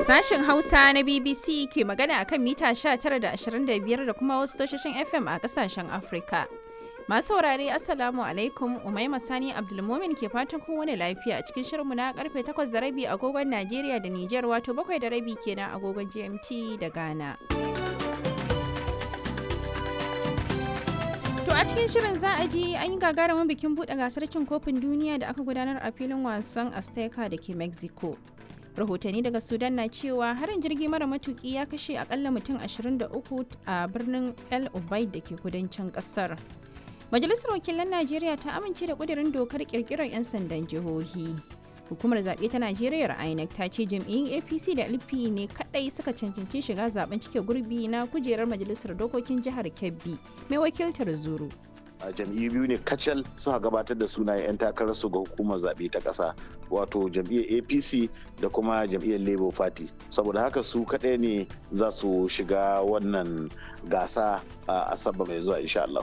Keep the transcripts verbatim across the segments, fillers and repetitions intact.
Sashen Hausa na B B C ke magana a kan mita sha tara da ashirin da biyar da kuma wasu tashoshin F M a kasashen Afrika. Masu saurare Assalamu alaikum, Umaima Sani Abdulmumin ke fatan kun wani lafiya a cikin shirinmu na karfe takwas da rabi agogon Najeriya da Nijar, wato bakwai da rabi kenan agogon G M T da Ghana. To a cikin shirin za a ji an yi gagarumin bikin buɗe gasar cin kofin duniya da aka gudanar a filin wasan Azteca da ke Mexico. Rahotanni daga Sudan na cewa harin jirgi mara matuki ya kashe akalla mutum ashirin da uku a birnin El Ubaid da ke kudancin kasar. Majalisar Wakilan Najeriya ta amince da kudirin dokar kirkirar 'yan sandan jihohi. Hukumar zaɓe ta Najeriya I N E C ta ce jam'iyyun A P C da L P ne kaɗai suka cancanci shiga zaben cike gurbi na kujerar Majalisar Dokokin Jihar Kebbi mai wakiltar Zuru. a jam'iyyu biyu ne kacal suka gabatar da sunayen 'yan takararsu ga hukumar zaɓe ta ƙasa, wato jam'iyyar A P C da kuma jam'iyyar Labour Party. Saboda haka su kaɗai ne za su shiga wannan gasa a Asabar mai zuwa insha Allah.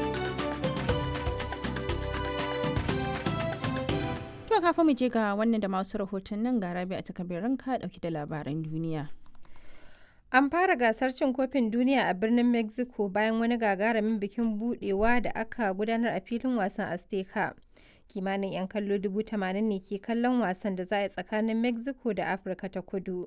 To kafin mu je ga wannan da masu rahotannin, ga Rabi a takabirin ka dauki da labaran duniya. An fara gasar cin kofin duniya a birnin Mexico bayan wani gagarumin bikin budewa da aka gudanar a filin wasan Azteca. Kimanin 'yan kallo dubu tamanin ne ke kallon wasan da za a yi tsakanin Mexico da Afirka ta Kudu.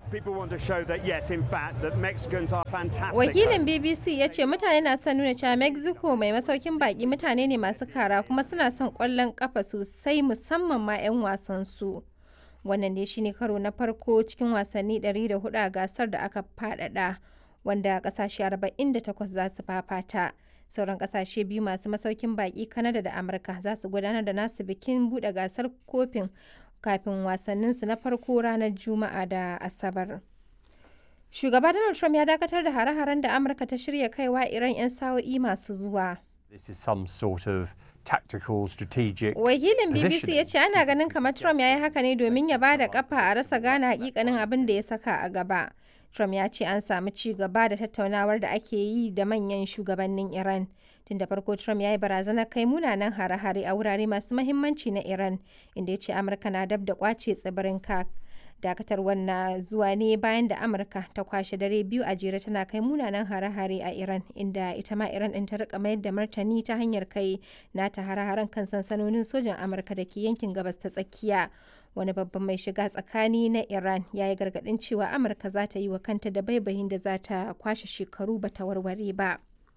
Wakilin B B C ya ce mutane na son nuna cewa Mexico mai masaukin baki mutane ne masu kara kuma suna son kwallon kafa sosai, musamman ma 'yan wasan su. Wannan ne shine karo na farko cikin wasanni ɗari da hudu a gasar da aka faɗaɗa, wanda ƙasashe arba'in da takwas za su fafata. Sauran ƙasashe biyu masu masaukin baki, Canada da Amurka, za su gudanar da nasu bikin buɗe gasar kofin kafin wasanninsu na farko ranar Juma'a da Asabar. Shugaba Donald Trump ya dakatar da hare-haren da Amurka ta shirya kaiwa Iran 'yan sa'o'i masu zuwa. This is some sort of tactical strategic Wakilin B B C ya ce ana ganin kamar Trump ya yi haka ne domin ya ba da kafa a rasa gane hakikanin abin da ya saka a gaba. Trump ya ce an samu ci gaba da tattaunawar da ake yi da manyan shugabannin Iran. Tun da farko Trump ya yi barazanar kai munanan hare-hare a wurare masu mahimmanci na Iran, inda ya ce Amurka na dab da kwace tsibirin Kak. Dakatarwar na zuwa ne bayan da Amurka ta kwashe dare biyu a jere tana kai munanan hare-hare a Iran, inda ita ma Iran ɗin ta rika mayar da martani ta hanyar kai nata hare-haren kan sansanonin sojan Amurka da ke yankin gabas ta tsakiya. Wani babban mai shiga tsakani na Iran ya yi gargaɗin cewa Amurka za ta yi wa kanta da baibayin da za ta kwashe shekaru ba ta warware ba.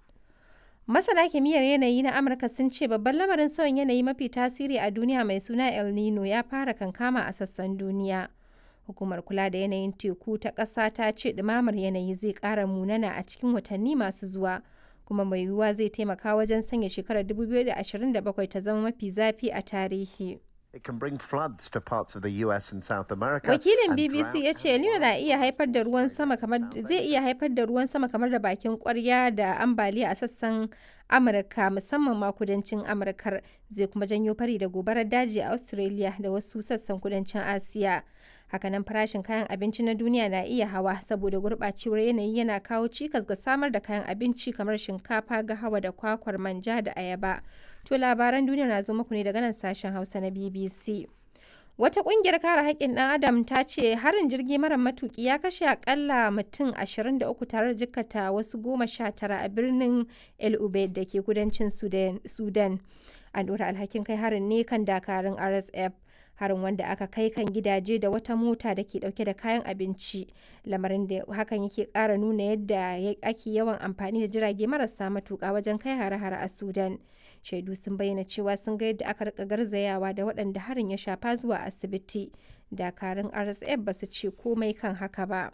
Masana kimiyyar yanayi na Amurka sun ce babban lamarin sauyin yanayi mafi tasiri a duniya mai suna El Nino ya fara kankama a sassan duniya. Hukumar kula da yanayin teku ta ƙasa ta ce ɗumamar yanayi zai ƙara munana a cikin watanni masu zuwa, kuma mai yiwuwa zai taimaka wajen sanya shekarar dubu biyu da ashirin da bakwai ta zama mafi zafi a tarihi. It can bring floods to parts of the U S and South America. Wakilin B B C ya ce El Nino na iya haifar da ruwan sama kamar zai iya haifar da ruwan sama kamar da bakin kwarya da ambaliya a sassan Amurka, musamman ma kudancin Amurkar, zai kuma janyo fari da gobarar daji a Australia da wasu sassan kudancin Asiya. Hakanan farashin kayan abinci na duniya na iya hawa saboda gurɓacewar yanayi yana kawo cikas ga samar da kayan abinci kamar shinkafa, gahawa da kwakwar manja da ayaba. To labaran duniya na zo muku ne daga nan sashen Hausa na B B C. Wata ƙungiyar kare haƙƙin ɗan Adam ta ce harin jirgi mara matuƙi ya kashe akalla mutum ashirin da uku tare da jikkata wasu goma sha tara a birnin El Ubaid da ke kudancin Sudan. An ɗora alhakin kai harin ne kan dakarun R S F. Harin wanda aka kai kan gidaje da wata mota da ke dauke da kayan abinci, lamarin da hakan yake ƙara nuna yadda ake yawan amfani da jirage marasa matuƙa wajen kai hare-hare a Sudan. Shaidu sun bayyana cewa sun ga yadda aka rika garzayawa da waɗanda harin ya shafa zuwa asibiti. Dakarun R S F ba su ce komai kan haka ba.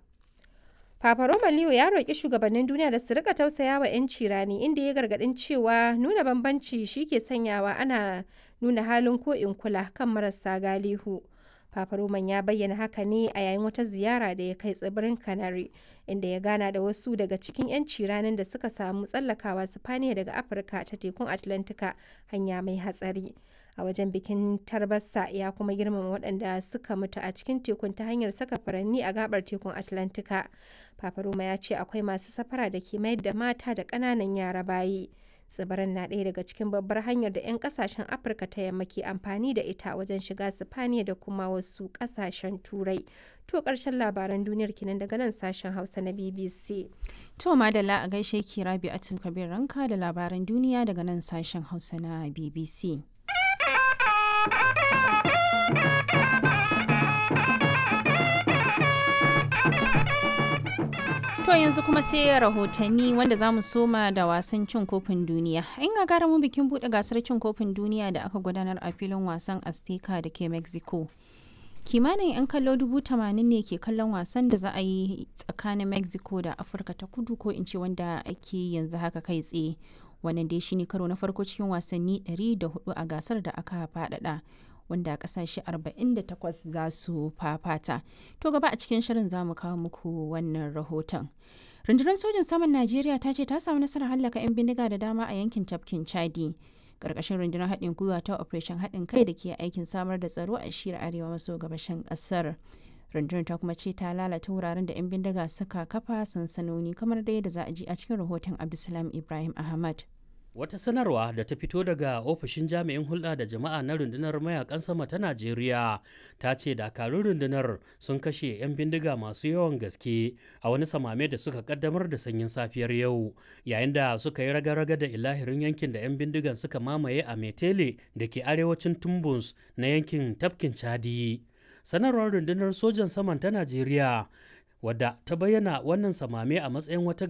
Papa Roma Leo ya roƙi shugabannin duniya da su rika tausaya wa 'yanci rani, inda ya gargaɗin cewa nuna bambanci shi ke sanyawa ana nuna halin ko in kula kan marasa galihu. Papa Roman ya bayyana haka ne a yayin wata ziyara da ya kai tsibirin Canary, inda ya gana da wasu daga cikin 'yanci ranin da suka samu tsallakawa Sifaniya daga Afirka ta tekun Atlantika, hanya mai hatsari. A wajen bikin tarbarsa ya kuma girmama waɗanda suka mutu a cikin tekun ta hanyar saka furanni a gabar tekun Atlantika. Papa Roma ya ce akwai masu safara da ke mayar da mata da ƙananan yara bayi. Tsibirin na ɗaya daga cikin babbar hanyar da 'yan ƙasashen Afirka ta yamma ke amfani da ita wajen shiga Sifaniya da kuma wasu ƙasashen Turai. To ƙarshen labaran duniyar kenan daga nan sashen Hausa na B B C. To madalla a gaishe ki Rabi'atu Kabir Ranka da labaran duniya daga nan sashen Hausa na B B C. To yanzu kuma sai rahotanni wanda za mu soma da wasan cin kofin duniya. In ga mu bikin buɗe gasar cin kofin duniya da aka gudanar a filin wasan Azteca da ke Mexico. Kimanin 'yan kallo dubu tamanin ne ke kallon wasan da za a yi tsakanin Mexico da Afirka ta kudu ko in ce wanda ake yanzu haka kai tsaye. Wannan dai shine karo na farko cikin wasanni ɗari da hudu a gasar da aka faɗaɗa. Wanda kasashe arba'in da takwas za su fafata. To gaba a cikin shirin za mu kawo muku wannan rahoton. Rundunar sojin saman Najeriya ta ce ta samu nasarar hallaka 'yan bindiga da dama a yankin tafkin Chadi. Karkashin rundunar haɗin gwiwa ta Operation haɗin kai da ke aikin samar da tsaro a shiyar arewa maso gabashin ƙasar. Rundunar ta kuma ce ta lalata wuraren da 'yan bindiga suka kafa sansanoni kamar da yadda za a ji a cikin rahoton Abdulsalam Ibrahim Ahmad. Wata sanarwa da ta fito daga ofishin jami'in hulɗa da jama'a na rundunar mayakan sama ta Najeriya ta ce dakarun rundunar sun kashe 'yan bindiga masu yawan gaske a wani samame da suka kaddamar da sanyin safiyar yau yayin da suka yi raga-raga da ilahirin yankin da 'yan bindigan suka mamaye a Metele da ke arewacin Tumbus na yankin tafkin Chadi. Sanarwar rundunar sojan saman ta Najeriya wadda ta bayyana wannan samame a matsayin wata